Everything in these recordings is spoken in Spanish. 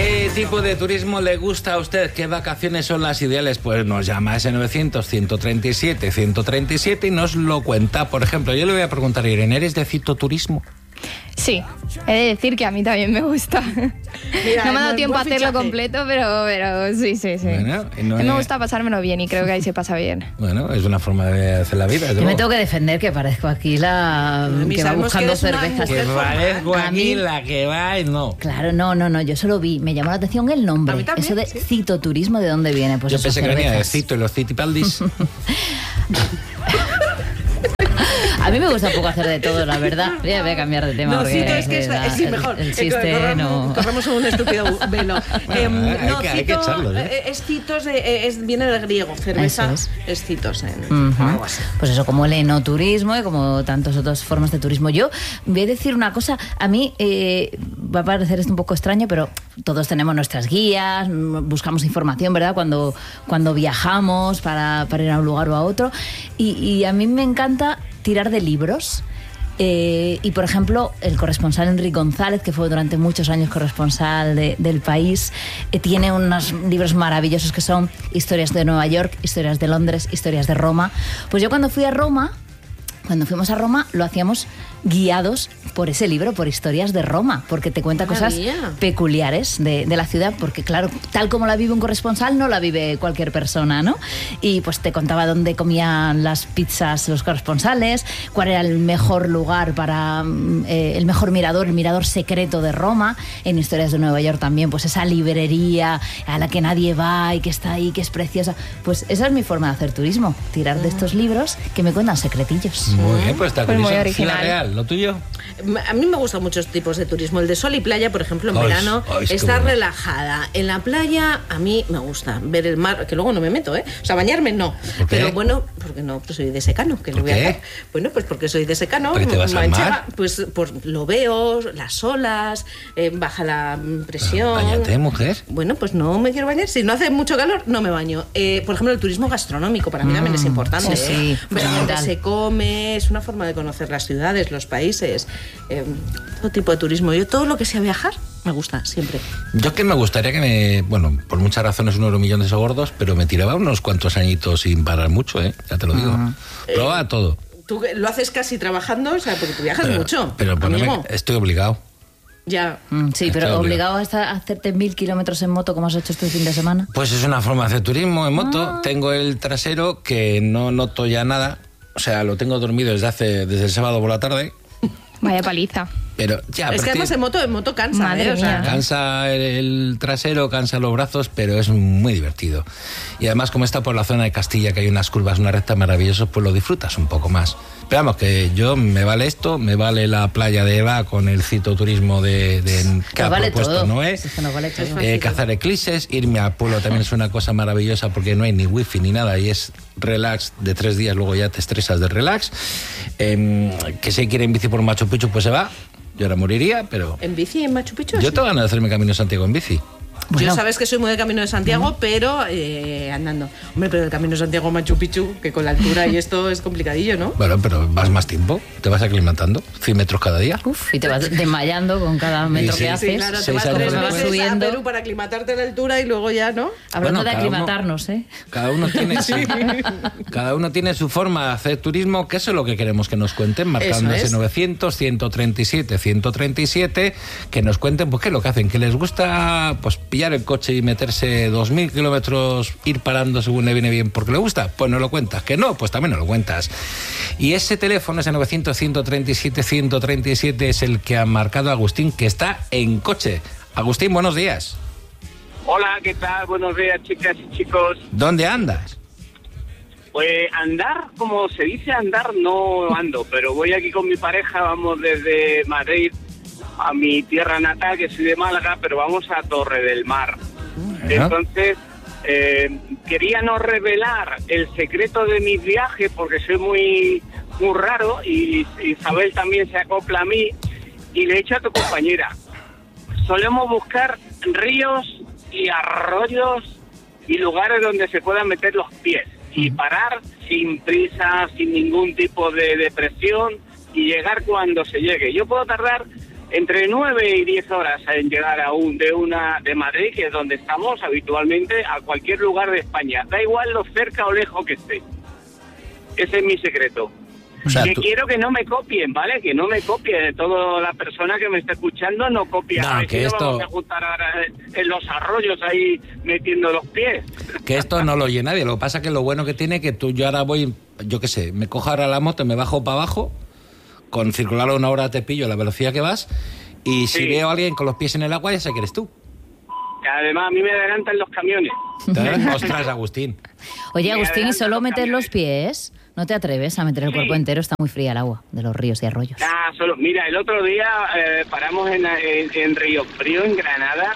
¿Qué tipo de turismo le gusta a usted? ¿Qué vacaciones son las ideales? Pues nos llama a ese 900-137-137 y nos lo cuenta. Por ejemplo, yo le voy a preguntar a Irene, ¿eres de citoturismo? Sí, he de decir que a mí también me gusta. Mira, no me ha dado tiempo a hacerlo fichaje. completo, pero sí. Bueno, Me gusta pasármelo bien y creo que ahí se pasa bien. Bueno, es una forma de hacer la vida. Yo me tengo que defender, que parezco aquí la que va sabemos buscando que eres una cervezas. Que mujer parezco A aquí mí- la que va y no. Claro, no, yo solo vi, me llamó la atención el nombre. A mí también, Eso de sí. citoturismo, ¿de dónde viene? Pues Yo esas pensé que venía de cervezas. Cito y los Citipaldis. A mí me gusta un poco hacer de todo, la verdad. Voy a cambiar de tema. No, porque Cito es que sí, mejor. El chiste no... Corremos un estúpido velo. hay que echarlos, Es citos, viene del griego. Cerveza Eso es citos. Ujú. Algo así. Pues eso, como el enoturismo y como tantas otras formas de turismo. Yo voy a decir una cosa, a mí va a parecer esto un poco extraño, pero todos tenemos nuestras guías, buscamos información, ¿verdad? Cuando viajamos para ir a un lugar o a otro. Y a mí me encanta tirar de libros. Y por ejemplo, el corresponsal Enrique González, que fue durante muchos años corresponsal del país, tiene unos libros maravillosos que son historias de Nueva York, historias de Londres, historias de Roma. Pues yo cuando fuimos a Roma, lo hacíamos guiados por ese libro, por historias de Roma, porque te cuenta cosas Maravilla. peculiares de la ciudad, porque claro, tal como la vive un corresponsal, no la vive cualquier persona, ¿no? Y pues te contaba dónde comían las pizzas los corresponsales, cuál era el mejor lugar para el mejor mirador, el mirador secreto de Roma. En Historias de Nueva York también, pues esa librería a la que nadie va y que está ahí, que es preciosa. Pues esa es mi forma de hacer turismo, tirar de estos libros que me cuentan secretillos. Muy bien, pues está Pues muy curioso. original. Ciudad Real, ¿lo tuyo? A mí me gustan muchos tipos de turismo. El de sol y playa, por ejemplo, en Ay, verano, ay, es que estar bueno. relajada. En la playa, a mí me gusta ver el mar, que luego no me meto, ¿eh? O sea, bañarme no. ¿Por qué? Pero bueno, porque no, pues soy de secano. ¿Qué le ¿Por voy a qué? hacer? Bueno, pues porque soy de secano. ¿Por qué te vas al manchega, mar? Pues lo veo, las olas, baja la presión. Báñate, mujer. Bueno, pues no me quiero bañar. Si no hace mucho calor, no me baño. Por ejemplo, el turismo gastronómico para mí también es importante. sí, Ver dónde fundamental. se come, es una forma de conocer las ciudades, los países, todo tipo de turismo. Yo todo lo que sea viajar me gusta, siempre. Yo que me gustaría que bueno, por muchas razones unos millones de gordos, pero me tiraba unos cuantos añitos sin parar mucho, ya te lo digo. Probaba todo. Tú lo haces casi trabajando, o sea, porque tú viajas mucho, Pero amigo. estoy obligado. Ya. Sí, Estoy pero obligado. obligado a hacerte 1000 kilómetros en moto como has hecho este fin de semana. Pues es una forma de hacer turismo en moto. Tengo el trasero que no noto ya nada. O sea, lo tengo dormido desde el sábado por la tarde. Vaya paliza. Pero ya, Es que además en moto cansa, Madre O sea, mía. cansa el trasero, cansa los brazos, pero es muy divertido. Y además, como está por la zona de Castilla, que hay unas curvas, una recta maravillosas, pues lo disfrutas un poco más. Pero vamos, que me vale esto, me vale la playa de Eva con el citoturismo que Nos ha vale propuesto todo. Noé. Es que nos vale todo. Cazar eclipses, irme a pueblo también es una cosa maravillosa porque no hay ni wifi ni nada y es relax de 3 días, luego ya te estresas de relax. Que si quiere en bici por Machu Picchu, pues se va. Yo ahora moriría, pero ¿En bici en Machu Picchu? yo tengo ganas de hacerme Camino de Santiago en bici. Bueno. Yo sabes que soy muy de Camino de Santiago, pero andando. Hombre, pero el Camino de Santiago a Machu Picchu, que con la altura y esto es complicadillo, ¿no? Bueno, pero vas más tiempo, te vas aclimatando, 100 metros cada día. Uf, y te vas desmayando con cada metro sí. que Sí, haces. Sí, claro, te 6 vas años 3 después. meses a subiendo. Perú para aclimatarte a la altura y luego ya, ¿no? Hablando Bueno, de cada uno- aclimatarnos, ¿eh? Cada uno tiene cada uno tiene su forma de hacer turismo, que eso es lo que queremos que nos cuenten, marcando Eso ese es. 900-137-137, que nos cuenten pues qué es lo que hacen, que les gusta pues pillar el coche y meterse 2000 kilómetros, ir parando según le viene bien porque le gusta, pues no lo cuentas, que no, pues también no lo cuentas. Y ese teléfono, ese 900-137-137 es el que ha marcado Agustín, que está en coche. Agustín, buenos días. Hola, ¿qué tal? Buenos días, chicas y chicos. ¿Dónde andas? Pues andar, como se dice andar, no ando, pero voy aquí con mi pareja, vamos desde Madrid a mi tierra natal, que soy de Málaga, pero vamos a Torre del Mar. Entonces, quería no revelar el secreto de mis viajes porque soy muy raro y Isabel también se acopla a mí y le he dicho a tu compañera, solemos buscar ríos y arroyos y lugares donde se puedan meter los pies y parar sin prisa, sin ningún tipo de presión y llegar cuando se llegue. Yo puedo tardar entre 9 y 10 horas en llegar de Madrid, que es donde estamos habitualmente, a cualquier lugar de España. Da igual lo cerca o lejos que esté. Ese es mi secreto. O sea, que quiero que no me copien, ¿vale? Que no me copien. Toda la persona que me está escuchando no copia. No, A ver que si esto... vamos a juntar ahora en los arroyos ahí metiendo los pies. Que esto no lo oye nadie. Lo que pasa es que lo bueno que tiene que yo ahora voy, yo qué sé, me cojo ahora la moto, me bajo para abajo, con circular a 1 hora te pillo la velocidad que vas, y si veo a alguien con los pies en el agua, ya sé que eres tú. Además, a mí me adelantan los camiones. Ostras, Agustín. Oye, Me Agustín, ¿y adelantan solo los meter camiones. los pies? ¿No te atreves a meter el Sí. cuerpo entero? Está muy fría el agua de los ríos y arroyos. Mira, el otro día paramos en Río Frío, en Granada,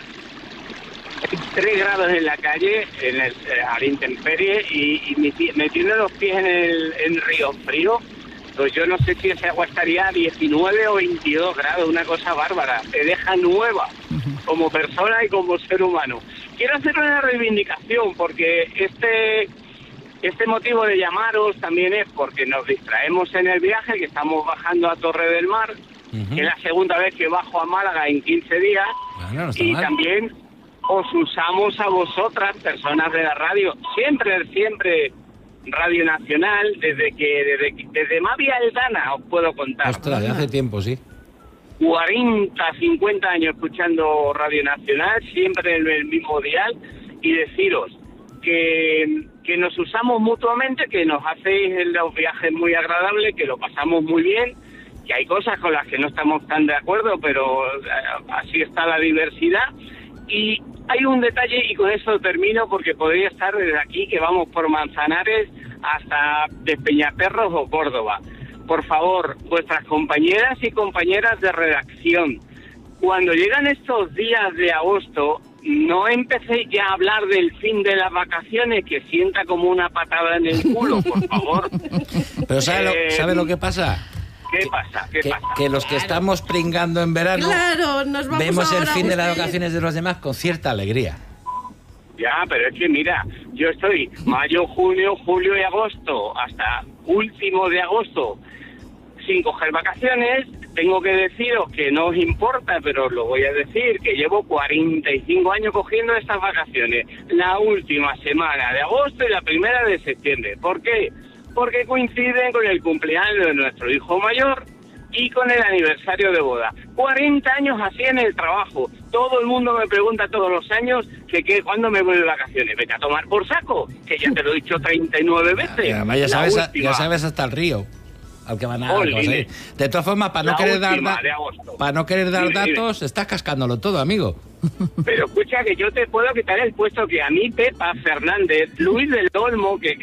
3 grados en la calle, a la intemperie, y metiendo los pies en Río Frío, pues yo no sé si esa agua estaría a 19 o 22 grados, una cosa bárbara. Te deja nueva como persona y como ser humano. Quiero hacer una reivindicación, porque este motivo de llamaros también es porque nos distraemos en el viaje, que estamos bajando a Torre del Mar, que es la segunda vez que bajo a Málaga en 15 días, Bueno, no está y mal. también os usamos a vosotras, personas de la radio, siempre Radio Nacional, desde Mavi Aldana os puedo contar. Ostras, de hace tiempo, sí. 40, 50 años escuchando Radio Nacional, siempre en el mismo dial, y deciros que nos usamos mutuamente, que nos hacéis los viajes muy agradables, que lo pasamos muy bien, que hay cosas con las que no estamos tan de acuerdo, pero así está la diversidad. Y hay un detalle, y con eso termino, porque podría estar desde aquí, que vamos por Manzanares hasta Despeñaperros o Córdoba. Por favor, vuestras compañeras y compañeras de redacción, cuando llegan estos días de agosto, no empecéis ya a hablar del fin de las vacaciones, que sienta como una patada en el culo, por favor. Pero ¿sabe lo que pasa? ¿Qué pasa? Que los que estamos pringando en verano, Claro, nos vamos vemos el ahora, fin de las Agustín. vacaciones de los demás con cierta alegría. Ya, pero es que mira, yo estoy mayo, junio, julio y agosto, hasta último de agosto, sin coger vacaciones. Tengo que deciros que no os importa, pero os lo voy a decir, que llevo 45 años cogiendo estas vacaciones. La última semana de agosto y la primera de septiembre. ¿Por qué? Porque coinciden con el cumpleaños de nuestro hijo mayor y con el aniversario de boda. 40 años así en el trabajo. Todo el mundo me pregunta todos los años que ¿cuándo me voy de vacaciones? Vete a tomar por saco, que ya te lo he dicho 39 veces. Y además ya La sabes, última. ya sabes hasta el río al que van a Jolines. ir. De todas formas, para no La querer dar última de agosto. dar Dime, dime. datos, estás cascándolo todo, amigo. Pero escucha, que yo te puedo quitar el puesto que a mí, Pepa Fernández, Luis del Olmo, que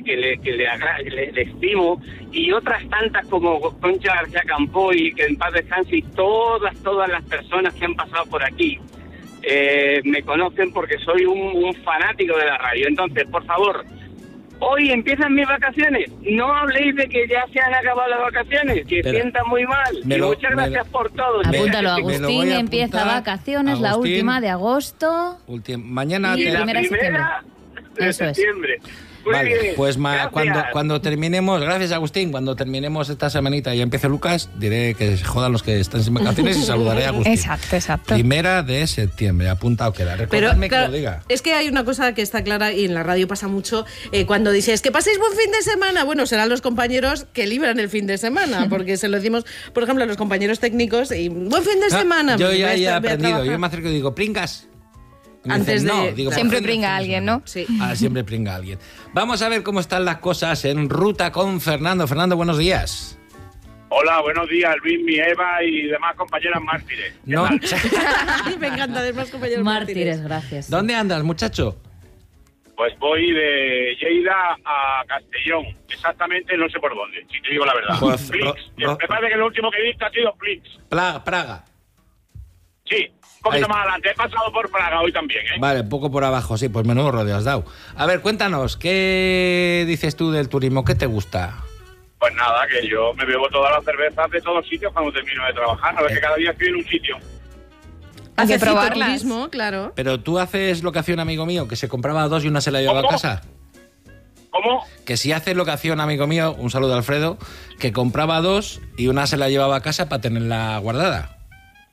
le estimo, y otras tantas como Concha García Campoy, que en paz descanse, y todas las personas que han pasado por aquí, me conocen porque soy un fanático de la radio. Entonces, por favor, hoy empiezan mis vacaciones. No habléis de que ya se han acabado las vacaciones, que Espera. sientan muy mal. Me Y lo- muchas me gracias lo- por todo. Apúntalo, me lo voy Agustín a empieza apuntar. vacaciones, la Agustín. última de agosto. Mañana Y Y te... la primera de primera de Eso es. septiembre. Muy Vale, bien, pues gracias. cuando terminemos, gracias Agustín, cuando terminemos esta semanita y empiece Lucas, diré que se jodan los que están sin vacaciones y saludaré a Agustín. Exacto. 1 de septiembre, apuntado queda. Pero Recordadme que claro, lo diga. es que hay una cosa que está clara y en la radio pasa mucho cuando dices que paséis buen fin de semana. Bueno, serán los compañeros que libran el fin de semana, porque se lo decimos, por ejemplo, a los compañeros técnicos y buen fin de semana. Yo voy ya a he estar- voy a aprendido, trabajar. yo me acerco y digo, pringas. Y me Antes dicen, de- no, digo, Siempre "Por fin pringa de alguien, semana". ¿no? Sí. Siempre pringa alguien. Vamos a ver cómo están las cosas en ruta con Fernando. Fernando, buenos días. Hola, buenos días, Luis, mi Eva y demás compañeras mártires. ¿Qué No, tal? Ay, me encanta, además, compañeros Mártires, gracias. ¿Dónde andas, muchacho? Pues voy de Lleida a Castellón, exactamente no sé por dónde, si te digo la verdad. Pues, Flix. Me parece que lo último que he visto ha sido Flix. Praga. Sí, un poquito Ahí. más adelante, he pasado por Praga hoy también, ¿eh? Vale, un poco por abajo, sí, pues menudo rodeo has dado. A ver, cuéntanos, ¿qué dices tú del turismo? ¿Qué te gusta? Pues nada, que yo me bebo todas las cervezas de todos sitios cuando termino de trabajar, a ver que cada día estoy en un sitio. Hay que Hace probarlas. cicloturismo, claro. Pero tú haces lo que hacía un amigo mío, que se compraba 2 y una se la llevaba a ¿Cómo? casa. ¿Cómo? Que si haces lo que hacía un amigo mío, un saludo a Alfredo, que compraba 2 y una se la llevaba a casa para tenerla guardada.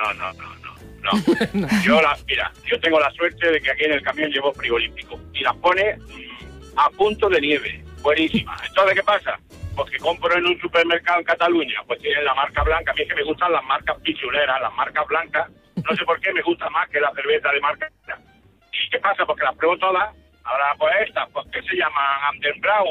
Mira, yo tengo la suerte de que aquí en el camión llevo frigorífico y las pone a punto de nieve, buenísima. Entonces, ¿qué pasa? Pues que compro en un supermercado en Cataluña, pues tienen la marca blanca. A mí es que me gustan las marcas pichuleras, las marcas blancas. No sé por qué me gusta más que la cerveza de marca. ¿Y qué pasa? Porque las pruebo todas. Ahora, pues estas, pues que se llaman Underbrown,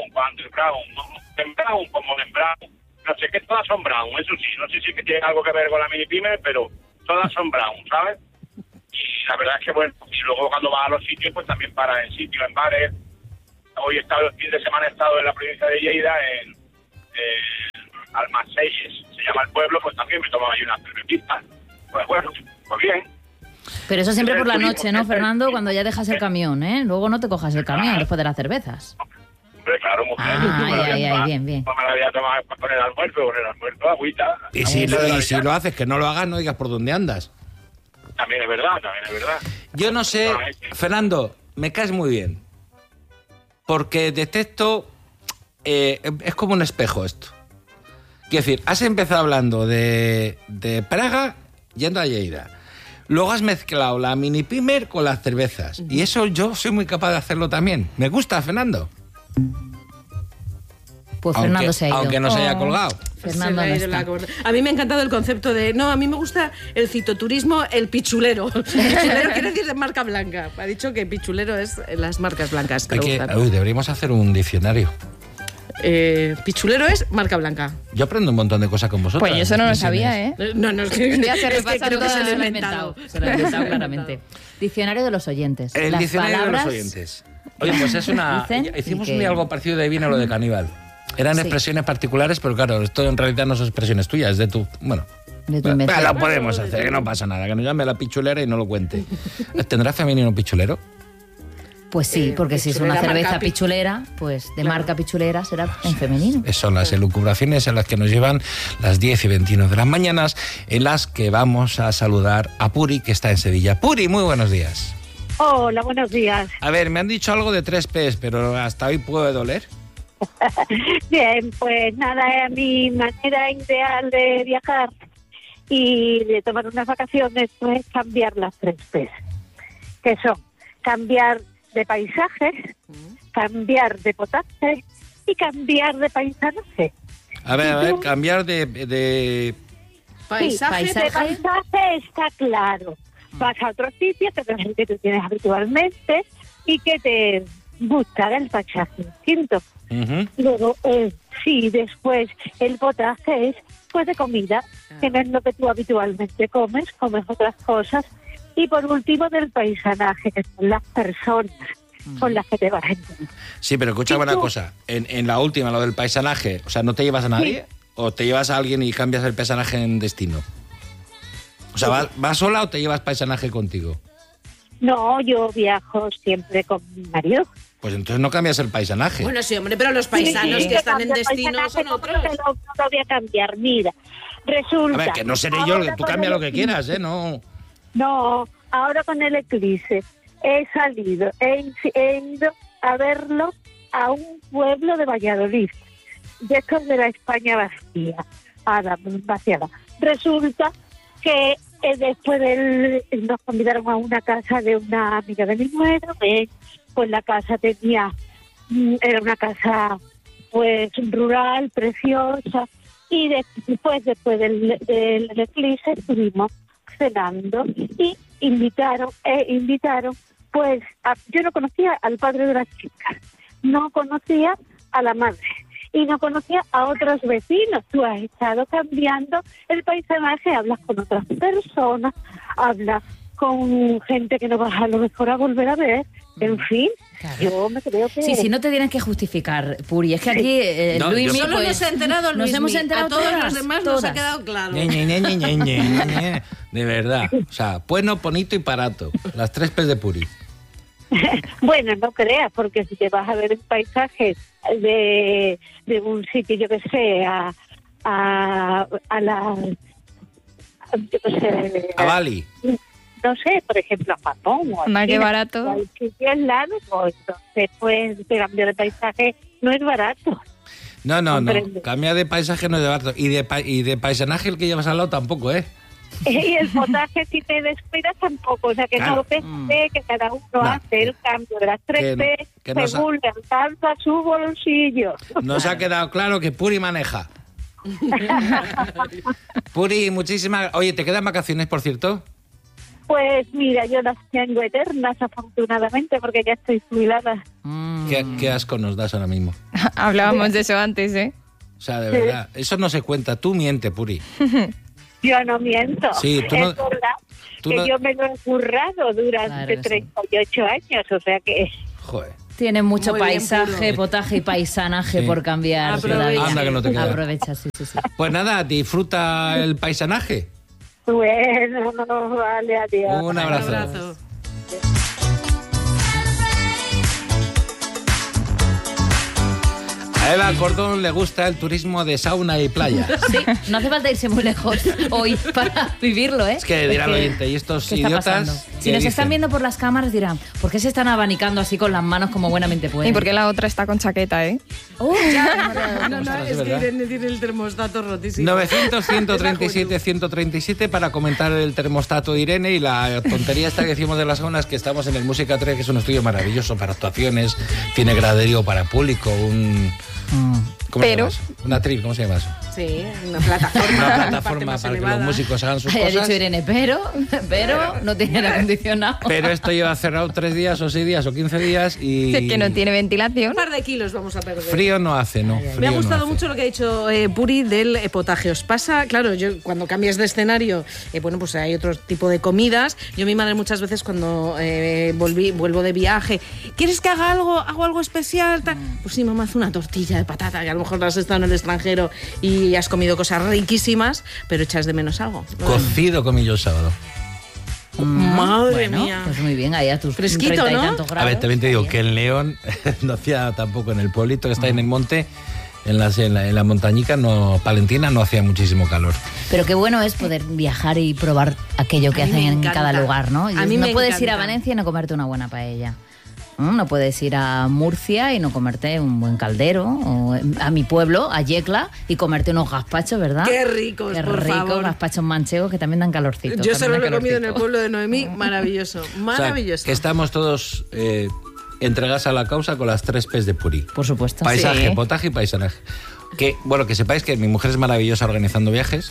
como Brown. No sé qué, todas son brown, eso sí. No sé si que tiene algo que ver con la mini pyme, pero todas son brown, ¿sabes? Y la verdad es que, bueno, y luego cuando vas a los sitios, pues también para en sitios, en bares. Hoy he estado, el fin de semana he estado en la provincia de Lleida, en Almacelles, se llama el pueblo, pues también me tomaba ahí una cervecita. Pues bueno, pues bien. Pero eso siempre por la noche, ¿no, Fernando? Cuando ya dejas el camión, ¿eh? Luego no te cojas el camión después de las cervezas. Hombre, claro, mujer. Bien. No me la voy a tomar con el almuerzo, agüita. Y si lo haces, que no lo hagas, no digas por dónde andas. También es verdad. Yo no sé, Fernando, me caes muy bien. Porque detecto... es como un espejo esto. Quiero decir, has empezado hablando de Praga yendo a Lleida. Luego has mezclado la mini pimer con las cervezas. Y eso yo soy muy capaz de hacerlo también. Me gusta, Fernando. Pues Fernando se ha ido. Aunque no se haya colgado. Fernando no está. A mí me ha encantado el concepto de... No, a mí me gusta el citoturismo, el pichulero. Pichulero quiere decir de marca blanca. Ha dicho que pichulero es las marcas blancas. Deberíamos hacer un diccionario. Pichulero es marca blanca. Yo aprendo un montón de cosas con vosotros. Pues yo eso no lo sabía, ¿eh? No, es que ya se repasa creo que se lo he Se lo ha inventado. claramente. Diccionario de los oyentes. El Las diccionario palabras... de los oyentes. Oye, pues es una... Hicimos un día algo parecido, de ahí viene lo de caníbal. Eran expresiones particulares, pero claro, esto en realidad no son expresiones tuyas, es de tu... Bueno, de tu invención. lo podemos hacer, que no pasa nada, que nos llame la pichulera y no lo cuente. ¿Tendrá femenino pichulero? Pues sí, porque si es una cerveza pichulera, pues de marca pichulera será en femenino. Son las elucubraciones en las que nos llevan las 10 y 21 de las mañanas, en las que vamos a saludar a Puri, que está en Sevilla. Puri, muy buenos días. Hola, buenos días. A ver, me han dicho algo de 3 P's, pero hasta hoy puede doler. Bien, pues nada, mi manera ideal de viajar y de tomar unas vacaciones pues cambiar las 3 P's, que son cambiar de paisaje, cambiar de potaje y cambiar de paisanaje. A ver, cambiar de... Paisaje. Sí, de paisaje está claro. Vas a otro sitio que no es el que tú tienes habitualmente y que te gusta el paisaje distinto. Uh-huh. Luego, sí, después el potaje es pues de comida, que no es lo que tú habitualmente comes otras cosas. Y por último, del paisanaje, que son las personas con las que te vas a entender. Sí, pero escucha una cosa. En la última, lo del paisanaje, o sea, ¿no te llevas a nadie? Sí. ¿O te llevas a alguien y cambias el paisanaje en destino? O sea, ¿vas sola o te llevas paisanaje contigo? No, yo viajo siempre con mi marido. Pues entonces no cambias el paisanaje. Bueno, sí, hombre, pero los paisanos que están en destino son otros. No lo voy a cambiar, mira. Resulta... A ver, que no seré yo, tú cambia lo que quieras, ¿eh? No... No, ahora con el eclipse he ido a verlo a un pueblo de Valladolid, de estos de la España vaciada. Resulta que después nos convidaron a una casa de una amiga de mi nuera, pues la casa era una casa pues rural, preciosa, y después del eclipse estuvimos cenando y invitaron pues yo no conocía al padre de las chicas, no conocía a la madre y no conocía a otros vecinos. Tú has estado cambiando el paisanaje, hablas con otras personas, hablas con gente que no vas a lo mejor a volver a ver, en fin. Claro. Yo me creo que... Sí, no te tienes que justificar, Puri. Es que aquí Luismi... Solo pues, nos ha enterado Luismi. Nos hemos enterado a todos todas, los demás todas. Nos ha quedado claro. De verdad. O sea, bueno, bonito y barato. Las 3 P's de Puri. Bueno, no creas, porque si te vas a ver el paisaje de un sitio, yo que sé, a Bali. No sé, por ejemplo, a Japón. Más que barato. Al sitio al lado, pues, entonces, pues, cambiar de paisaje no es barato. No. Cambiar de paisaje no es de barato. Y de paisanaje el que llevas al lado tampoco, ¿eh? Y el potaje, si te descuidas, tampoco. O sea, que Claro. no pensé que cada uno hace el cambio de las 3 P que no según le alcanza su bolsillo. Nos ha quedado claro que Puri maneja. Puri, muchísimas... Oye, ¿te quedan vacaciones, por cierto? Pues mira, yo las tengo eternas, afortunadamente, porque ya estoy jubilada. ¿Qué asco nos das ahora mismo? Hablábamos de eso antes, ¿eh? O sea, de verdad, eso no se cuenta. Tú miente, Puri. Yo no miento. Sí, tú no- es verdad tú que no- yo me lo he currado durante Claro que sí. 38 años, o sea que... Joder. Tiene mucho Muy bien, paisaje, Puro. potaje y paisanaje Sí. por cambiar Aprovecha. todavía. Anda que no te queda. Aprovecha, sí. Pues nada, disfruta el paisanaje. Bueno, vale, adiós. Un Un abrazo. abrazo. A Eva Cordón le gusta el turismo de sauna y playa. Sí, no hace falta irse muy lejos hoy para vivirlo, ¿eh? Es que dirá el oyente, ¿y estos ¿qué está idiotas pasando? qué Si nos dicen? están viendo por las cámaras dirán, ¿por qué se están abanicando así con las manos como buenamente pueden? Y porque la otra está con chaqueta, ¿eh? Oh, No, Ostras, es es que verdad. Irene tiene el termostato rotísimo. 900-137-137 para comentar el termostato de Irene y la tontería esta que decimos de las saunas, que estamos en el Música 3, que es un estudio maravilloso para actuaciones, tiene graderío para público, ¿cómo se Pero- llama eso? Una trip, ¿cómo se llama eso? Sí, una plataforma. Una parte plataforma más para que elevada. los músicos hagan sus haya cosas. dicho Irene, pero no tiene aire acondicionado. Pero esto lleva cerrado 3 días o 6 días o 15 días y... Si es que no tiene ventilación. Un par de kilos vamos a perder. Frío no hace, ¿no? Me ha Frío no gustado hace. mucho lo que ha dicho Puri del potaje. ¿Os pasa? Claro, yo cuando cambias de escenario, bueno, pues hay otro tipo de comidas. Yo, mi madre, muchas veces cuando vuelvo de viaje, ¿quieres que haga algo? ¿Hago algo especial? Tal? Pues sí, mamá, haz una tortilla de patata, que a lo mejor has estado en el extranjero y has comido cosas riquísimas, pero echas de menos algo. Cocido comí yo el sábado. Madre Bueno, mía. pues muy bien, ahí a tus Fresquito, 30 y ¿no? tantos A grados. ver, también te digo Está que bien. en León no hacía tampoco, en el pueblito que está en el monte, en la montañica, no, Palentina, no hacía muchísimo calor. Pero qué bueno es poder viajar y probar aquello que A mí hacen me en encanta. cada lugar, ¿no? A mí no me puedes ir a encanta. Valencia y no comerte una buena paella. No puedes ir a Murcia y no comerte un buen caldero. O a mi pueblo, a Yecla, y comerte unos gazpachos, ¿verdad? Qué ricos, Qué por ricos, favor. gazpachos manchegos que también dan calorcito. Yo solo también lo he dan comido en el calorcito. pueblo de Noemí, maravilloso, O sea, maravilloso. que estamos todos entregados a la causa con las 3 P's de Puri. Por supuesto. Paisaje, Sí. potaje y paisanaje. Que, bueno, que sepáis que mi mujer es maravillosa organizando viajes.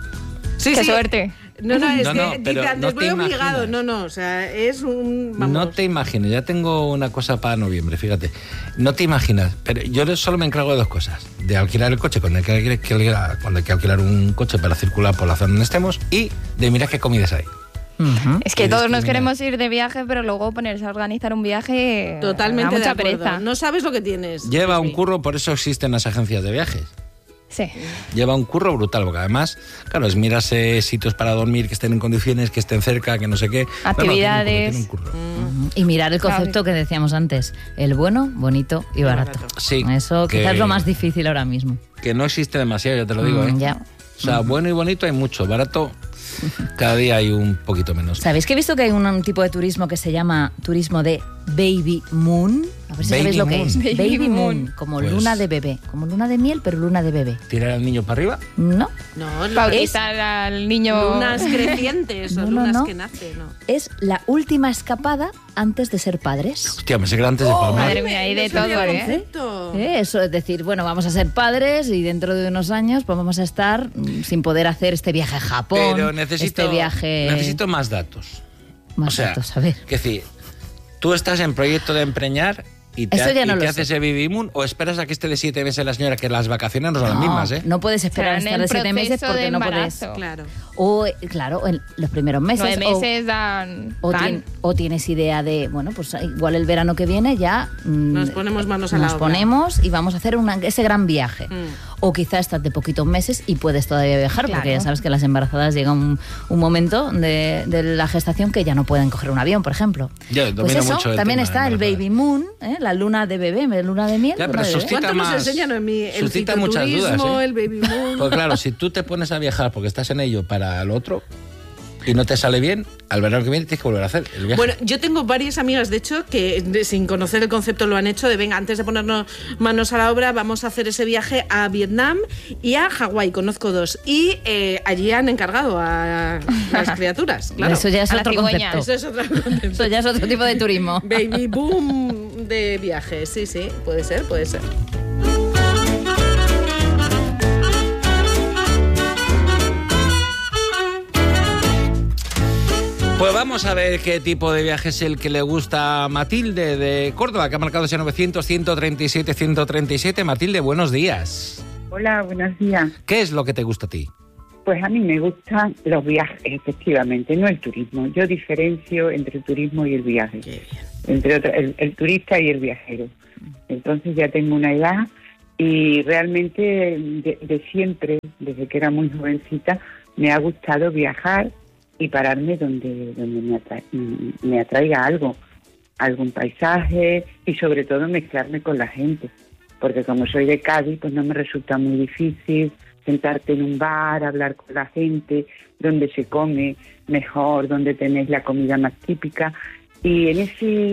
Sí, ¡Qué sí. suerte! No, es No, que no, pero dice, no antes te voy obligado. imaginas. No, o sea, es un... Vamos. No te imagines, ya tengo una cosa para noviembre, fíjate. No te imaginas, pero yo solo me encargo de 2 cosas. De alquilar el coche cuando hay que alquilar un coche para circular por la zona donde estemos y de mirar qué comidas hay. Ujú. Es que Y todos nos discriminar. queremos ir de viaje, pero luego ponerse a organizar un viaje Totalmente da mucha de acuerdo. pereza. No sabes lo que tienes. Lleva un Luismi. curro, por eso existen las agencias de viajes. Sí. Lleva un curro brutal, porque además, claro, es mirarse sitios para dormir que estén en condiciones, que estén cerca, que no sé qué. Actividades. Tiene un curro. Ujú. Y mirar el concepto que decíamos antes, el bueno, bonito y barato. Sí, Eso que- quizás es lo más difícil ahora mismo. Que no existe demasiado, ya te lo digo, ¿eh? Ya. O sea, bueno y bonito hay mucho, barato cada día hay un poquito menos. ¿Sabéis que he visto que hay un tipo de turismo que se llama turismo de baby moon? A ver si Baby sabéis lo que moon. es. Baby Baby moon, moon. como Pues- luna de bebé, como luna de miel, pero luna de bebé. ¿Tirar al niño para arriba? No, No, Bautizar al niño... lunas crecientes o No, no, lunas no. que nacen, ¿no? es la última escapada antes de ser padres. Hostia, me sé que era antes de palmar. Madre mía, hay de No sabía todo, el ¿eh? concepto. Eso es decir, bueno, vamos a ser padres y dentro de unos años pues vamos a estar sin poder hacer este viaje a Japón, Pero necesito este viaje... más datos. Más o sea, datos, a ver. Que decir, tú estás en proyecto de empreñar y te, Eso ya no lo haces sé. el baby moon o esperas a que esté de 7 meses la señora, que las vacaciones no son las mismas, ¿eh? No puedes O esperar a sea, estar en de el 7 meses proceso porque de no puedes. embarazo. Claro. O, claro, en los primeros meses. 9 meses dan... O, o tienes idea de, bueno, pues igual el verano que viene ya Nos ponemos manos a la nos obra. ponemos y vamos a hacer ese gran viaje. O quizás estás de poquitos meses y puedes todavía viajar, porque Claro. ya sabes que las embarazadas llega un momento de la gestación que ya no pueden coger un avión, por ejemplo. Yo Pues domino eso, mucho el también tema está el embarazadas. baby moon, la luna de bebé, luna de miel. Ya, luna pero de bebé. suscita ¿Cuánto nos más- enseñan en mí? El suscita muchas dudas, citoturismo, ¿eh? el baby moon. Pues claro, si tú te pones a viajar porque estás en ello para el otro, y no te sale bien, al verano que viene tienes que volver a hacer el viaje. Bueno, yo tengo varias amigas, de hecho, que sin conocer el concepto lo han hecho de venga, antes de ponernos manos a la obra, vamos a hacer ese viaje a Vietnam y a Hawái, conozco 2. Y allí han encargado a las criaturas, claro. Eso ya es A la otro cigüeña. concepto. Eso es otro concepto. Eso ya es otro tipo de turismo. Baby boom de viajes, sí, puede ser. Pues vamos a ver qué tipo de viaje es el que le gusta a Matilde de Córdoba, que ha marcado ese 900-137-137. Matilde, buenos días. Hola, buenos días. ¿Qué es lo que te gusta a ti? Pues a mí me gustan los viajes, efectivamente, no el turismo. Yo diferencio entre el turismo y el viaje. Entre otros, el turista y el viajero. Entonces ya tengo una edad y realmente de siempre, desde que era muy jovencita, me ha gustado viajar y pararme donde me atraiga algo, algún paisaje y sobre todo mezclarme con la gente. Porque como soy de Cádiz, pues no me resulta muy difícil sentarte en un bar, hablar con la gente, donde se come mejor, donde tenéis la comida más típica. Y en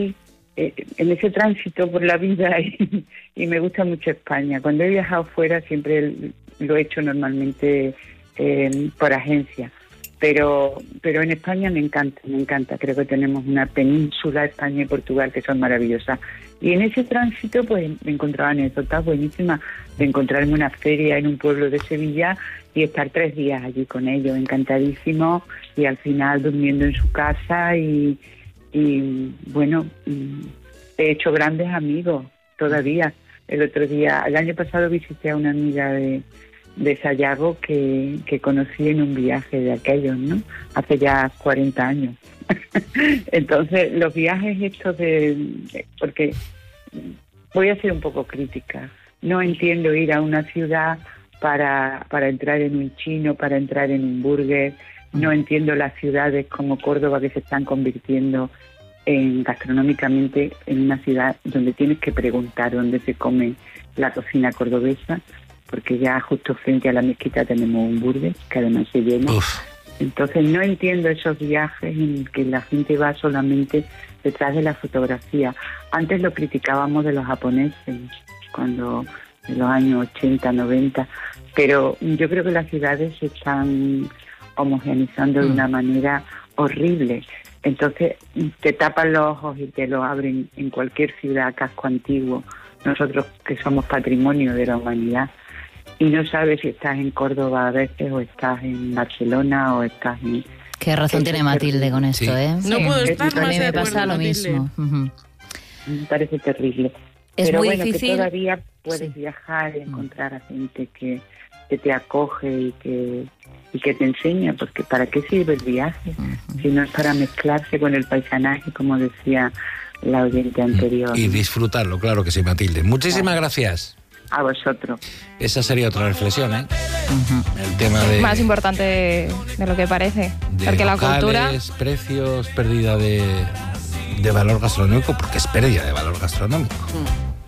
ese tránsito por la vida, y me gusta mucho España. Cuando he viajado fuera siempre lo he hecho normalmente por agencia. Pero en España me encanta. Creo que tenemos una península, España y Portugal, que son maravillosas. Y en ese tránsito pues me encontraba anécdotas buenísimas de encontrarme una feria en un pueblo de Sevilla y estar 3 días allí con ellos, encantadísimos, y al final durmiendo en su casa y bueno, he hecho grandes amigos todavía. El año pasado visité a una amiga de Sayago que conocí en un viaje de aquellos, ¿no? Hace ya 40 años. Entonces, los viajes estos porque voy a ser un poco crítica. No entiendo ir a una ciudad para entrar en un chino, para entrar en un burger. No entiendo las ciudades como Córdoba que se están convirtiendo gastronómicamente en una ciudad donde tienes que preguntar dónde se come la cocina cordobesa, porque ya justo frente a la mezquita tenemos un burger que además se llena. Uf. Entonces no entiendo esos viajes en que la gente va solamente detrás de la fotografía. Antes lo criticábamos de los japoneses, cuando en los años 80, 90, pero yo creo que las ciudades se están homogeneizando de una manera horrible. Entonces te tapan los ojos y te lo abren en cualquier ciudad, casco antiguo, nosotros que somos patrimonio de la humanidad. Y no sabes si estás en Córdoba a veces, o estás en Barcelona, o estás en... Qué razón tiene Matilde con esto, Sí. ¿eh? No puedo estar A más mí de me acuerdo, pasa lo Matilde. mismo. Ujú. Me parece terrible. Es Pero muy bueno, difícil. que todavía puedes viajar y encontrar a gente que te acoge y que te enseña, porque ¿para qué sirve el viaje? Si no es para mezclarse con el paisanaje, como decía la oyente anterior. Y disfrutarlo, claro que sí, Matilde. Muchísimas gracias. A vosotros. Esa sería otra reflexión, ¿eh? El tema de... Más importante de lo que parece. de Porque la locales, cultura... precios, pérdida de valor gastronómico, porque es pérdida de valor gastronómico.